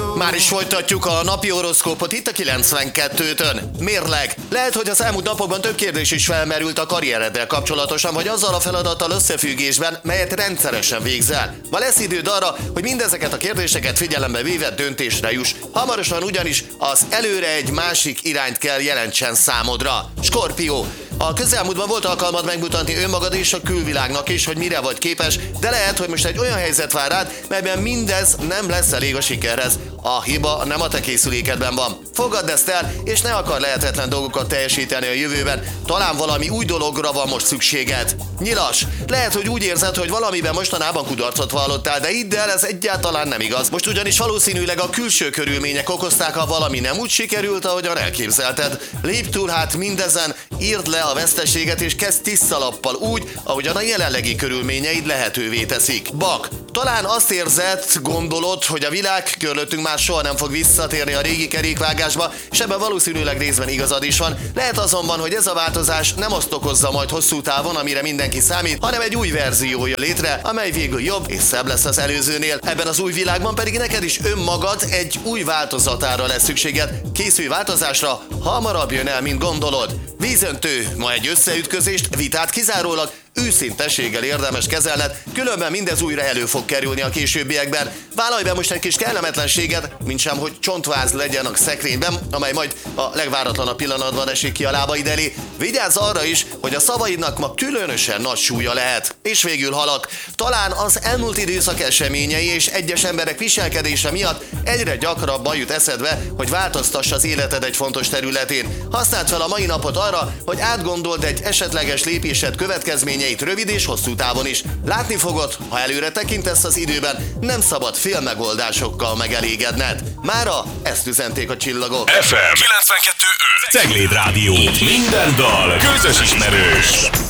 Már is folytatjuk a napi horoszkópot itt a 92-tön. Mérleg. Lehet, hogy az elmúlt napokban több kérdés is felmerült a karriereddel kapcsolatosan, vagy azzal a feladattal összefüggésben, melyet rendszeresen végzel. Ma lesz időd arra, hogy mindezeket a kérdéseket figyelembe véve döntésre juss. Hamarosan ugyanis az előre egy másik irányt kell jelentsen számodra. Skorpió. A közelmúltban volt alkalmad megmutatni önmagad és a külvilágnak is, hogy mire vagy képes, de lehet, hogy most egy olyan helyzet vár rád, melyben mindez nem lesz elég a sikerhez. A hiba nem a te készülékedben van. Fogadd ezt el, és ne akar lehetetlen dolgokat teljesíteni a jövőben. Talán valami új dologra van most szükséged. Nyilas. Lehet, hogy úgy érzed, hogy valamiben mostanában kudarcot vallottál, de hidd el, ez egyáltalán nem igaz. Most ugyanis valószínűleg a külső körülmények okozták, ha valami nem úgy sikerült, ahogyan elképzelted. Lépj túl hát mindezen, írd le a veszteséget és kezd tiszta lappal úgy, ahogyan a jelenlegi körülményeid lehetővé teszik. Bak. Talán azt érzed, gondolod, hogy a világ körülöttünk már soha nem fog visszatérni a régi kerékvágásba, és ebben valószínűleg részben igazad is van. Lehet azonban, hogy ez a változás nem azt okozza majd hosszú távon, amire mindenki számít, hanem egy új verzió jön létre, amely végül jobb és szebb lesz az előzőnél. Ebben az új világban pedig neked is önmagad egy új változatára lesz szükséged. Készülj változásra, hamarabb jön el, mint gondolod. Vízöntő, ma egy összeütközést, vitát kizárólag őszintességgel érdemes kezelned, különben mindez újra elő fog kerülni a későbbiekben. Vállalj be most egy kis kellemetlenséget, mintsem, hogy csontváz legyen a szekrényben, amely majd a legváratlanabb pillanatban esik ki a lábaid elé. Vigyázz arra is, hogy a szavaidnak ma különösen nagy súlya lehet. És végül halak. Talán az elmúlt időszak eseményei és egyes emberek viselkedése miatt egyre gyakrabban jut eszedbe, hogy változtass az életed egy fontos területén. Használd fel a mai napot arra, hogy átgondold egy esetleges lépésed következményeit rövid és hosszú távon is. Látni fogod, ha előre tekintesz az időben, nem szabad félmegoldásokkal megelégedned. Mára ezt üzenték a csillagok. FM 92.5 Cegléd Rádió. Itt minden dal közös ismerős.